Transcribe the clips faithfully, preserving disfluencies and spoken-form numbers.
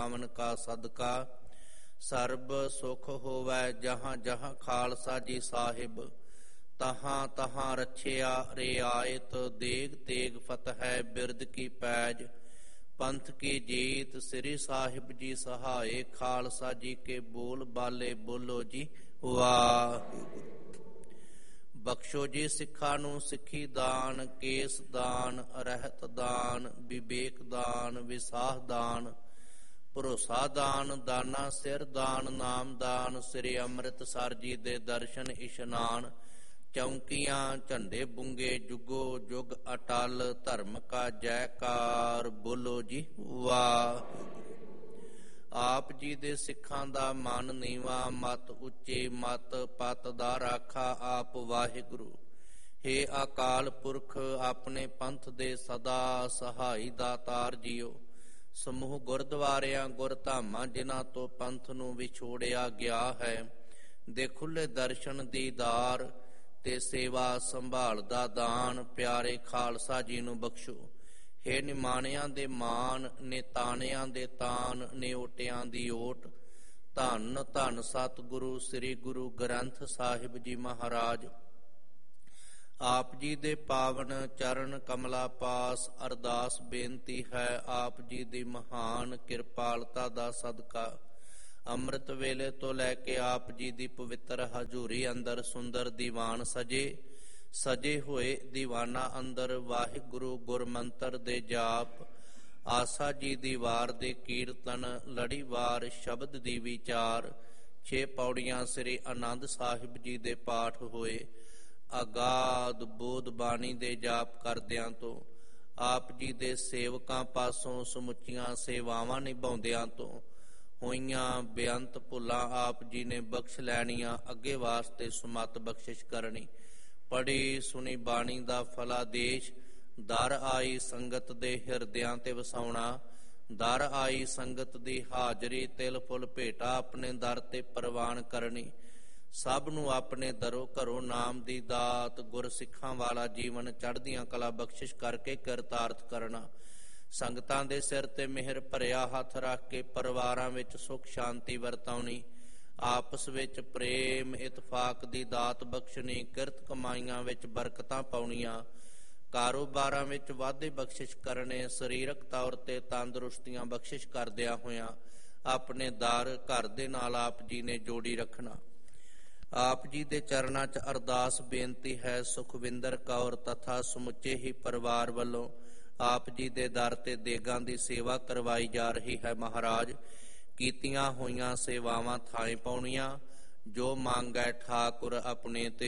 ਪਾਵਨ ਕਾ ਸਦਕਾ। ਸਰਬ ਸੁਖ ਹੋਵੈ ਜਹਾਂ ਜਹਾਂ ਖਾਲਸਾ ਜੀ ਸਾਹਿਬ। ਤਹਾਂ ਤਹਾਂ ਰਛਿਆ ਰਿਆਇਤ ਦੇਗ ਤੇਗ ਫਤਹਿ ਬਿਰਦ ਕੀ ਪੈਜ। ਪੰਥ ਕੀ ਜੀਤ ਸ੍ਰੀ ਸਾਹਿਬ ਜੀ ਸਹਾਏ। ਖਾਲਸਾ ਜੀ ਕੇ ਬੋਲ ਬਾਲੇ ਬੋਲੋ ਜੀ ਵਾਹਿਗੁਰੂ। ਬਖਸ਼ੋ ਜੀ ਸਿੱਖਾਂ ਨੂੰ ਸਿੱਖੀ ਦਾਨ, ਕੇਸ ਦਾਨ, ਰਹਿਤ ਦਾਨ, ਵਿਵੇਕ ਦਾਨ, ਵਿਸਾਹ ਦਾਨ, ਭਰੋਸਾ ਦਾਨ, ਦਾਨਾ ਸਿਰ ਦਾਨ, ਨਾਮ ਦਾਨ। ਸ੍ਰੀ ਅੰਮ੍ਰਿਤਸਰ ਜੀ ਦੇ ਦਰਸ਼ਨ ਇਸ਼ਨਾਨ। ਚੌਂਕੀਆਂ ਝੰਡੇ ਬੁੰਗੇ ਜੁਗੋ ਜੁਗ ਅਟਲ। ਧਰਮ ਕਾ ਜੈਕਾਰ ਬੋਲੋ ਜੀ ਵਾਹਿਗੁਰੂ। ਆਪ ਜੀ ਦੇ ਸਿੱਖਾਂ ਦਾ ਮਨ ਨੀਵਾ, ਮਤ ਉੱਚੇ, ਮਤ ਪਤ ਦਾ ਰਾਖਾ ਆਪ ਵਾਹਿਗੁਰੂ। ਹੇ ਅਕਾਲ ਪੁਰਖ ਆਪਣੇ ਪੰਥ ਦੇ ਸਦਾ ਸਹਾਈ ਦਾਤਾਰ ਜੀਓ। ਸਮੂਹ ਗੁਰਦੁਆਰਿਆਂ ਗੁਰਧਾਮਾਂ ਜਿਨ੍ਹਾਂ ਤੋਂ ਪੰਥ ਨੂੰ ਵਿਛੋੜਿਆ ਗਿਆ ਹੈ ਦੇ ਖੁੱਲੇ ਦਰਸ਼ਨ ਦੀਦਾਰ ਤੇ ਸੇਵਾ ਸੰਭਾਲ ਦਾ ਦਾਨ ਪਿਆਰੇ ਖਾਲਸਾ ਜੀ ਨੂੰ ਬਖਸ਼ੋ। ਹੇ ਨਿਮਾਣਿਆਂ ਦੇ ਮਾਨ, ਨਿਤਾਣਿਆਂ ਦੇ ਤਾਨ, ਨਿਓਟਿਆਂ ਦੀ ਓਟ। ਧੰਨ ਧੰਨ ਸਤਿਗੁਰੂ ਸ੍ਰੀ ਗੁਰੂ ਗ੍ਰੰਥ ਸਾਹਿਬ ਜੀ ਮਹਾਰਾਜ। ਆਪ ਜੀ ਦੇ ਪਾਵਨ ਚਰਨ ਕਮਲਾ ਪਾਸ ਅਰਦਾਸ ਬੇਨਤੀ ਹੈ। ਆਪ ਜੀ ਦੀ ਮਹਾਨ ਕਿਰਪਾਲਤਾ ਦਾ ਸਦਕਾ ਅੰਮ੍ਰਿਤ ਵੇਲੇ ਤੋਂ ਲੈ ਕੇ ਆਪ ਜੀ ਦੀ ਪਵਿੱਤਰ ਹਜ਼ੂਰੀ ਅੰਦਰ ਸੁੰਦਰ ਦੀਵਾਨ ਸਜੇ। ਸਜੇ ਹੋਏ ਦੀਵਾਨਾਂ ਅੰਦਰ ਵਾਹਿਗੁਰੂ ਗੁਰਮੰਤਰ ਦੇ ਜਾਪ, ਆਸਾ ਜੀ ਦੀ ਵਾਰ ਦੇ ਕੀਰਤਨ, ਲੜੀਵਾਰ ਸ਼ਬਦ ਦੀ ਵਿਚਾਰ, ਛੇ ਪੌੜੀਆਂ ਸ੍ਰੀ ਆਨੰਦ ਸਾਹਿਬ ਜੀ ਦੇ ਪਾਠ ਹੋਏ। ਅਗਾਧ ਬੋਧ ਬਾਣੀ ਦੇ ਜਾਪ ਕਰਦਿਆਂ ਤੋਂ ਆਪ ਜੀ ਦੇ ਸੇਵਕਾਂ ਪਾਸੋਂ ਸਮੁੱਚੀਆਂ ਸੇਵਾਵਾਂ ਨਿਭਾਉਂਦਿਆਂ ਤੋਂ ਹੋਈਆਂ ਬੇਅੰਤ ਭੁੱਲਾਂ ਆਪ ਜੀ ਨੇ ਬਖਸ਼ ਲੈਣੀਆਂ। ਅੱਗੇ ਵਾਸਤੇ ਸੁਮਤ ਬਖਸ਼ਿਸ਼ ਕਰਨੀ। ਪੜੀ ਸੁਣੀ ਬਾਣੀ ਦਾ ਫਲਾਦੇਸ਼ ਦਰ ਆਈ ਸੰਗਤ ਦੇ ਹਿਰਦਿਆਂ ਤੇ ਵਸਾਉਣਾ। ਦਰ ਆਈ ਸੰਗਤ ਦੀ ਹਾਜ਼ਰੀ ਤਿਲ ਫੁੱਲ ਭੇਟਾ ਆਪਣੇ ਦਰ ਤੇ ਪ੍ਰਵਾਨ ਕਰਨੀ। ਸਭ ਨੂੰ ਆਪਣੇ ਦਰੋਂ ਘਰੋਂ ਨਾਮ ਦੀ ਦਾਤ, ਗੁਰ ਸਿੱਖਾਂ ਵਾਲਾ ਜੀਵਨ, ਚੜ੍ਹਦੀਆਂ ਕਲਾ ਬਖਸ਼ਿਸ਼ ਕਰਕੇ ਕਿਰਤਾਰਥ ਕਰਨਾ। ਸੰਗਤਾਂ ਦੇ ਸਿਰ ਤੇ ਮਿਹਰ ਭਰਿਆ ਹੱਥ ਰੱਖ ਕੇ ਪਰਿਵਾਰਾਂ ਵਿੱਚ ਸੁੱਖ ਸ਼ਾਂਤੀ ਵਰਤਾਉਣੀ। ਆਪਸ ਵਿੱਚ ਪ੍ਰੇਮ ਇਤਫਾਕ ਦੀ ਦਾਤ ਬਖਸ਼ਣੀ। ਕਿਰਤ ਕਮਾਈਆਂ ਵਿੱਚ ਬਰਕਤਾਂ ਪਾਉਣੀਆਂ। ਕਾਰੋਬਾਰਾਂ ਵਿੱਚ ਵਾਧੇ ਬਖਸ਼ਿਸ਼ ਕਰਨੇ। ਸਰੀਰਕ ਤੌਰ ਤੇ ਤੰਦਰੁਸਤੀਆਂ ਬਖਸ਼ਿਸ਼ ਕਰਦਿਆਂ ਹੋਇਆਂ ਆਪਣੇ ਦਰ ਘਰ ਦੇ ਨਾਲ ਆਪ ਜੀ ਨੇ ਜੋੜੀ ਰੱਖਣਾ। ਆਪ ਜੀ ਦੇ ਚਰਨਾਂ 'ਚ ਅਰਦਾਸ ਬੇਨਤੀ ਹੈ। ਸੁਖਵਿੰਦਰ ਕੌਰ ਤਥਾ ਸਮੁੱਚੇ ਹੀ ਪਰਿਵਾਰ ਵੱਲੋਂ ਆਪ ਜੀ ਦੇ ਦਰ ਤੇ ਦੇਗਾਂ ਦੀ ਸੇਵਾ ਕਰਵਾਈ ਜਾ ਰਹੀ ਹੈ। ਮਹਾਰਾਜ ਕੀਤੀਆਂ ਹੋਈਆਂ ਸੇਵਾਵਾਂ ਥਾਂ ਪਾਉਣੀਆਂ। ਜੋ ਮੰਗੈ ਠਾਕੁਰ ਆਪਣੇ ਤੇ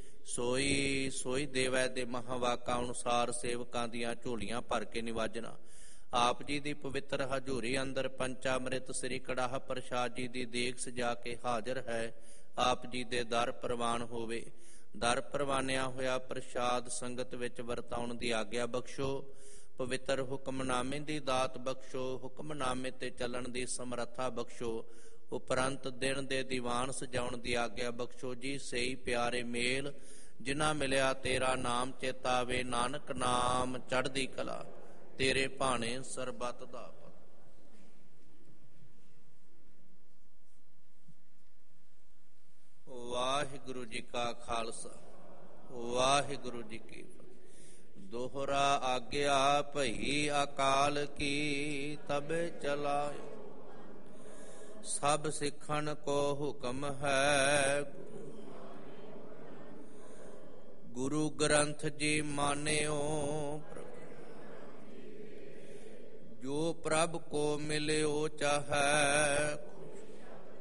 ਸੋਈ ਸੋਈ ਦੇਵੈ ਦੇ ਮਹਾਵਾਕਾਂ ਅਨੁਸਾਰ ਸੇਵਕਾਂ ਦੀਆਂ ਝੋਲੀਆਂ ਭਰ ਕੇ ਨਿਵਾਜਣਾ। ਆਪ ਜੀ ਦੀ ਪਵਿੱਤਰ ਹਜ਼ੂਰੀ ਅੰਦਰ ਪੰਚਾਮ੍ਰਿਤ ਸ੍ਰੀ ਕੜਾਹ ਪ੍ਰਸ਼ਾਦ ਜੀ ਦੀ ਦੇਗ ਸਜਾ ਕੇ ਹਾਜ਼ਰ ਹੈ। ਆਪ ਜੀ ਦੇ ਦਰ ਪ੍ਰਵਾਨ ਹੋਵੇ। ਦਰ ਪ੍ਰਵਾਨਿਆ ਹੋਇਆ ਪ੍ਰਸ਼ਾਦ ਸੰਗਤ ਵਿੱਚ ਵਰਤਾਉਣ ਦੀ ਆਗਿਆ ਬਖਸ਼ੋ। ਪਵਿੱਤਰ ਹੁਕਮਨਾਮੇ ਦੀ ਦਾਤ ਬਖਸ਼ੋ। ਹੁਕਮਨਾਮੇ ਤੇ ਚੱਲਣ ਦੀ ਸਮਰੱਥਾ ਬਖਸ਼ੋ। ਉਪਰੰਤ ਦਿਨ ਦੇ ਦੀਵਾਨ ਸਜਾਉਣ ਦੀ ਆਗਿਆ ਬਖਸ਼ੋ ਜੀ। ਸਹੀ ਪਿਆਰੇ ਮੇਲ ਜਿਨ੍ਹਾਂ ਮਿਲਿਆ ਤੇਰਾ ਨਾਮ ਚੇਤਾਵੇ। ਨਾਨਕ ਨਾਮ ਚੜ੍ਹਦੀ ਕਲਾ ਤੇਰੇ ਭਾਣੇ ਸਰਬੱਤ ਦਾ। ਵਾਹਿਗੁਰੂ ਜੀ ਕਾ ਖਾਲਸਾ ਵਾਹਿਗੁਰੂ ਜੀ ਕੀ ਫਤਿਹ। ਦੋਹਰਾ ਆਗਿਆ ਭਈ ਅਕਾਲ ਕੀ ਤਬੇ ਚਲਾਇ। ਸਭ ਸਿੱਖਣ ਕੋ ਹੁਕਮ ਹੈ। ਗੁਰੂ ਗ੍ਰੰਥ ਜੀ ਮਾਨਿਓ। ਜੋ ਪ੍ਰਭ ਕੋ ਮਿਲਿਓ ਚਾਹੈ